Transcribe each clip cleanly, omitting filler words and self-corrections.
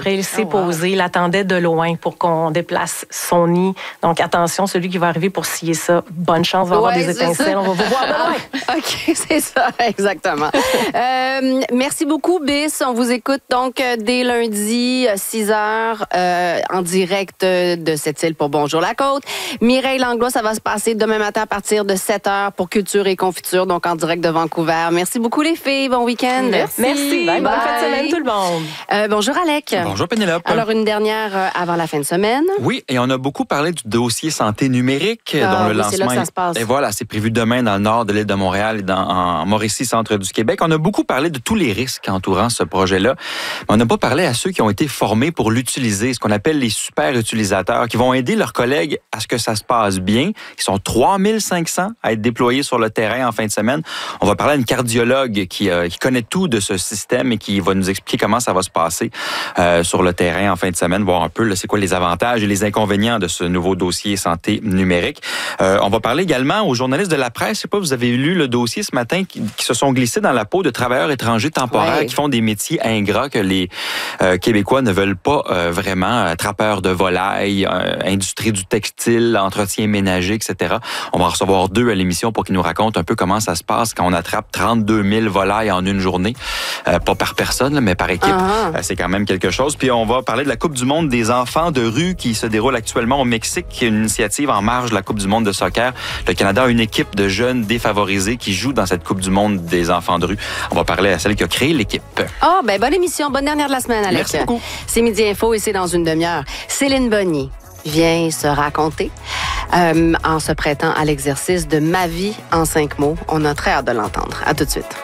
vrai. Il s'est posé, il attendait de loin pour qu'on déplace son nid. Donc, attention, celui qui va arriver pour scier ça, bonne chance, va avoir des étincelles. On va vous voir de loin. OK, c'est ça, exactement. Merci beaucoup, Bis. On vous écoute donc dès lundi, 6h, en direct de Sept-Îles pour Bonjour la Côte. Mireille Langlois, ça va se passer demain matin à partir de 7h pour Culture et Confiture, donc en direct de Vancouver. Merci beaucoup, les filles. Bon week-end. Merci. Bonne fin de semaine, tout le monde. Bonjour, Alec. Bonjour, Pénélope. Alors, une dernière avant la fin de semaine. Oui, et on a beaucoup parlé du dossier santé numérique dont le lancement. C'est là que ça se passe. Et voilà, c'est prévu demain dans le nord de l'île de Montréal et en Mauricie, centre du Québec. On a beaucoup parlé de tous les risques entourant ce projet-là, mais on n'a pas parlé à ceux qui ont été formés pour l'utiliser, ce qu'on appelle les super utilisateurs, qui vont aider leurs collègues à ce que ça se passe bien. Ils sont 3500 à être déployés sur le terrain en fin de semaine. On va parler à une cardiologue qui connaît tout de ce système et qui va nous expliquer comment ça va se passer sur le terrain en fin de semaine, voir un peu là, c'est quoi les avantages et les inconvénients de ce nouveau dossier santé numérique. On va parler également aux journalistes de la presse. Je sais pas, vous avez lu le dossier ce matin qui se sont glissés dans la peau de travailleurs étrangers temporaires qui font des métiers ingrats que les Québécois ne veulent pas vraiment. Trappeurs de volailles, industrie du textile, entretien ménager, etc. On va en recevoir 2 à l'émission pour qu'ils nous racontent un peu comment ça se passe quand on attrape 32 000 volailles en une journée. Pas par personne, mais par équipe. C'est quand même quelque chose. Puis on va parler de la Coupe du monde des enfants de rue qui se déroule actuellement au Mexique, qui est une initiative en marge de la Coupe du monde de soccer. Le Canada a une équipe de jeunes défavorisés qui jouent dans cette Coupe du monde des enfants de rue. On va parler à celle qui a créé l'équipe. Bonne émission, bonne dernière de la semaine, Alex. Merci beaucoup. C'est Midi Info et c'est dans une demi-heure. Céline Bonny vient se raconter en se prêtant à l'exercice de Ma vie en 5 mots. On a très hâte de l'entendre. À tout de suite.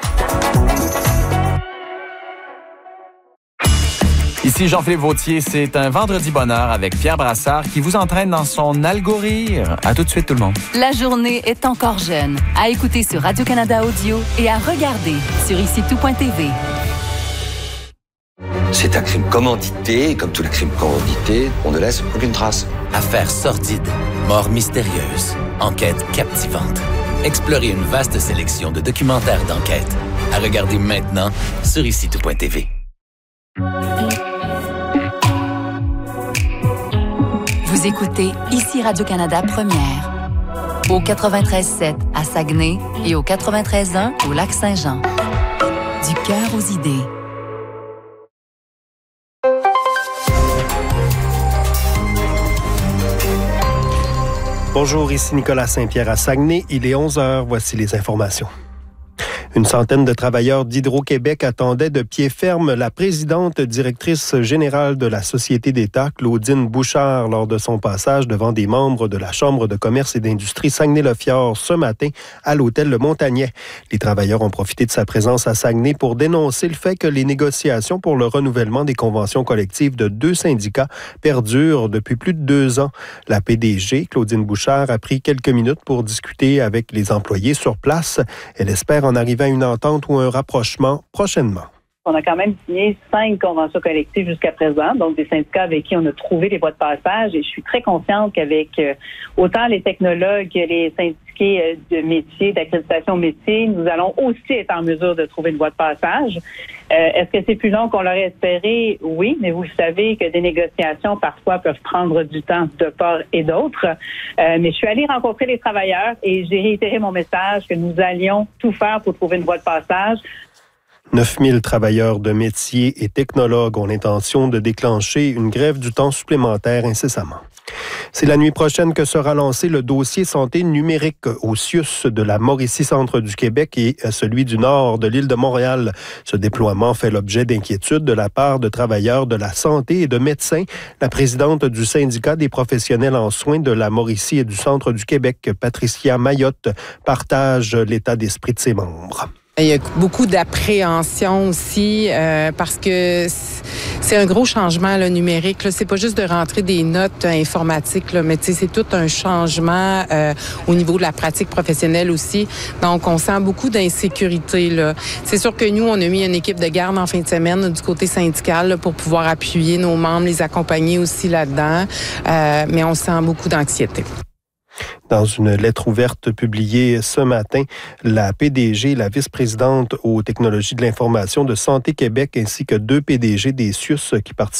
Ici Jean-Philippe Vautier, c'est un vendredi bonheur avec Pierre Brassard qui vous entraîne dans son algorithme. À tout de suite tout le monde. La journée est encore jeune. À écouter sur Radio-Canada Audio et à regarder sur icitout.tv. C'est un crime commandité, et comme tous les crimes commandités, on ne laisse aucune trace. Affaires sordides, morts mystérieuses, enquêtes captivantes. Explorez une vaste sélection de documentaires d'enquête. À regarder maintenant sur icitout.tv. Vous écoutez ici Radio-Canada Première. Au 93.7 à Saguenay et au 93.1 au Lac-Saint-Jean. Du cœur aux idées. Bonjour, ici Nicolas Saint-Pierre à Saguenay. Il est 11h. Voici les informations. Une centaine de travailleurs d'Hydro-Québec attendaient de pied ferme la présidente directrice générale de la Société d'État, Claudine Bouchard, lors de son passage devant des membres de la Chambre de commerce et d'industrie Saguenay-le-Fjord ce matin à l'hôtel Le Montagnet. Les travailleurs ont profité de sa présence à Saguenay pour dénoncer le fait que les négociations pour le renouvellement des conventions collectives de 2 syndicats perdurent depuis plus de 2 ans. La PDG, Claudine Bouchard, a pris quelques minutes pour discuter avec les employés sur place. Elle espère en arriver à une entente ou un rapprochement prochainement. On a quand même signé 5 conventions collectives jusqu'à présent, donc des syndicats avec qui on a trouvé les voies de passage. Et je suis très confiante qu'avec autant les technologues que les syndiqués de métier, d'accréditation métier, nous allons aussi être en mesure de trouver une voie de passage. Est-ce que c'est plus long qu'on l'aurait espéré? Oui, mais vous le savez que des négociations parfois peuvent prendre du temps de part et d'autre. Mais je suis allée rencontrer les travailleurs et j'ai réitéré mon message que nous allions tout faire pour trouver une voie de passage. 9000 travailleurs de métiers et technologues ont l'intention de déclencher une grève du temps supplémentaire incessamment. C'est la nuit prochaine que sera lancé le dossier santé numérique au CIUS de la Mauricie, centre du Québec et celui du nord de l'île de Montréal. Ce déploiement fait l'objet d'inquiétudes de la part de travailleurs de la santé et de médecins. La présidente du syndicat des professionnels en soins de la Mauricie et du centre du Québec, Patricia Mayotte, partage l'état d'esprit de ses membres. Il y a beaucoup d'appréhension aussi parce que c'est un gros changement là, numérique. Là. C'est pas juste de rentrer des notes informatiques, là, mais c'est tout un changement au niveau de la pratique professionnelle aussi. Donc, on sent beaucoup d'insécurité. Là. C'est sûr que nous, on a mis une équipe de garde en fin de semaine du côté syndical là, pour pouvoir appuyer nos membres, les accompagner aussi là-dedans. Mais on sent beaucoup d'anxiété. Dans une lettre ouverte publiée ce matin, la PDG et la vice-présidente aux technologies de l'information de Santé Québec ainsi que 2 PDG des CIUS qui participent